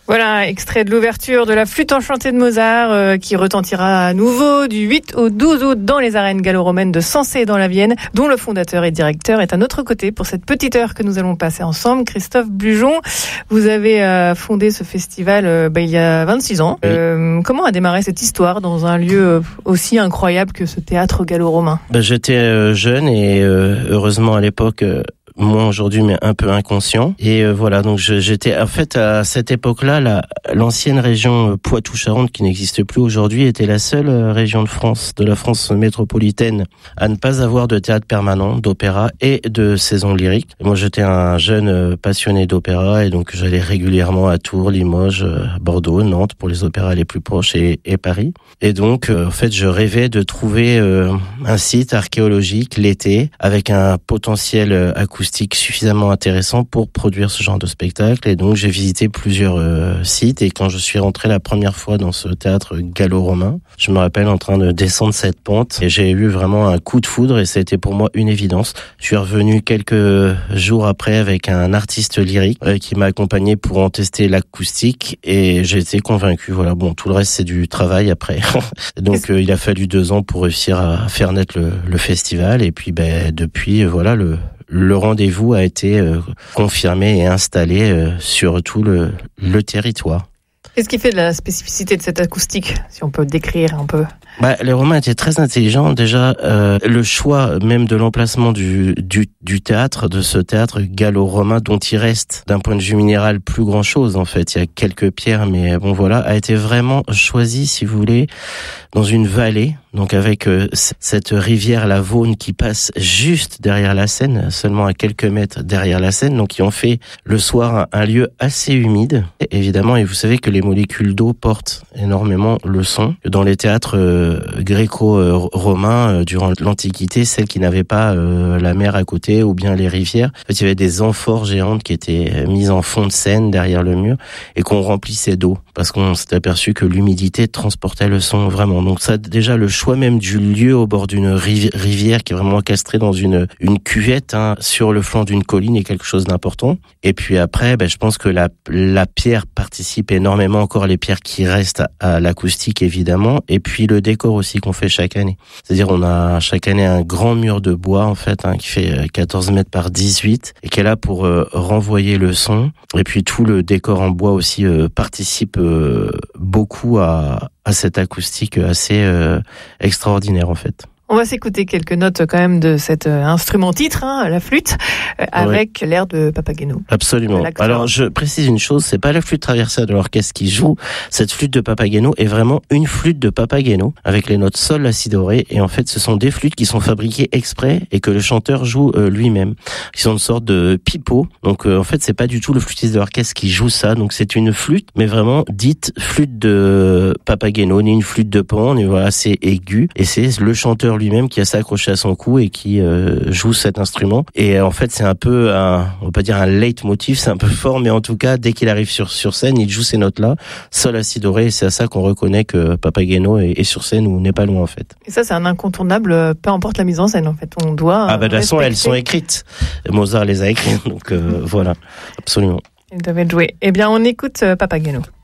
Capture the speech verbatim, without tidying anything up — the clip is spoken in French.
Voilà, extrait de l'ouverture de la Flûte enchantée de Mozart euh, qui retentira à nouveau du huit au douze août dans les arènes gallo-romaines de Sensé dans la Vienne, dont le fondateur et directeur est à notre côté pour cette petite heure que nous allons passer ensemble. Christophe Blujon, vous avez euh, fondé ce festival euh, bah, il y a vingt-six ans. Euh, comment a démarré cette histoire dans un lieu aussi incroyable que ce théâtre gallo-romain ? bah, J'étais euh, jeune et euh, heureusement à l'époque... Euh... moi aujourd'hui mais un peu inconscient et euh, voilà donc je, j'étais en fait à cette époque-là la, l'ancienne région euh, Poitou-Charentes qui n'existe plus aujourd'hui était la seule euh, région de France de la France métropolitaine à ne pas avoir de théâtre permanent, d'opéra et de saison lyrique. Et moi j'étais un jeune euh, passionné d'opéra et donc j'allais régulièrement à Tours, Limoges, euh, Bordeaux, Nantes pour les opéras les plus proches et, et Paris. Et donc euh, en fait je rêvais de trouver euh, un site archéologique l'été avec un potentiel euh, acoustique suffisamment intéressant pour produire ce genre de spectacle. Et donc, j'ai visité plusieurs euh, sites. Et quand je suis rentré la première fois dans ce théâtre gallo-romain, je me rappelle en train de descendre cette pente et j'ai eu vraiment un coup de foudre et ça a été pour moi une évidence. Je suis revenu quelques jours après avec un artiste lyrique euh, qui m'a accompagné pour en tester l'acoustique et j'ai été convaincu. Voilà, bon, tout le reste, c'est du travail après. donc, euh, il a fallu deux ans pour réussir à faire naître le, le festival. Et puis, ben, depuis, voilà, le Le rendez-vous a été euh, confirmé et installé euh, sur tout le, le territoire. Qu'est-ce qui fait de la spécificité de cette acoustique, si on peut décrire un peu ? Bah, les Romains étaient très intelligents. Déjà, euh, le choix même de l'emplacement du, du, du théâtre, de ce théâtre gallo-romain, dont il reste, d'un point de vue minéral, plus grand-chose, en fait. Il y a quelques pierres, mais bon, voilà, a été vraiment choisi, si vous voulez, dans une vallée, donc avec euh, cette rivière, la Vaune, qui passe juste derrière la Seine, seulement à quelques mètres derrière la Seine, donc qui ont fait le soir un, un lieu assez humide, évidemment, et vous savez que les molécules d'eau portent énormément le son. Dans les théâtres euh, gréco-romains, euh, durant l'Antiquité, celles qui n'avaient pas euh, la mer à côté ou bien les rivières, en fait, il y avait des amphores géantes qui étaient mises en fond de Seine derrière le mur et qu'on remplissait d'eau parce qu'on s'est aperçu que l'humidité transportait le son vraiment. Donc ça, déjà, le choix même du lieu au bord d'une rivi- rivière qui est vraiment encastrée dans une, une cuvette hein, sur le flanc d'une colline est quelque chose d'important. Et puis après, ben, je pense que la, la pierre participe énormément, encore les pierres qui restent à, à l'acoustique évidemment, et puis le décor aussi qu'on fait chaque année. C'est-à-dire on a chaque année un grand mur de bois en fait hein, qui fait quatorze mètres par dix-huit et qui est là pour euh, renvoyer le son. Et puis tout le décor en bois aussi euh, participe euh, beaucoup à, à cette acoustique assez euh, extraordinaire en fait. On va s'écouter quelques notes quand même de cet euh, instrument titre, hein, la flûte, euh, avec ouais. l'air de Papageno. Absolument. Alors je précise une chose, c'est pas la flûte traversière de l'orchestre qui joue. Cette flûte de Papageno est vraiment une flûte de Papageno avec les notes sol, la si doré. Et en fait, ce sont des flûtes qui sont fabriquées exprès et que le chanteur joue euh, lui-même. Ils sont une sorte de pipeau. Donc euh, en fait, c'est pas du tout le flûtiste de l'orchestre qui joue ça. Donc c'est une flûte, mais vraiment dite flûte de Papageno, ni une flûte de Pan, ni voilà, assez aiguë. Et c'est le chanteur lui-même qui a ça accroché à son cou et qui euh, joue cet instrument. Et en fait, c'est un peu un, on va pas dire un leitmotiv, c'est un peu fort, mais en tout cas, dès qu'il arrive sur sur scène, il joue ces notes-là, sol, la si doré, et c'est à ça qu'on reconnaît que Papageno est, est sur scène ou n'est pas loin en fait. Et ça, c'est un incontournable, peu importe la mise en scène en fait, on doit. Ah bah de toute façon, elles sont écrites. Mozart les a écrites, donc euh, voilà, absolument. Ils doivent être joués. Eh bien, on écoute Papageno.